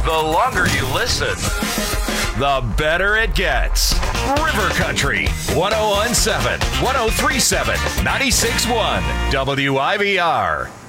The longer you listen, the better it gets. River Country, 1017, 1037, 96.1, WIVR.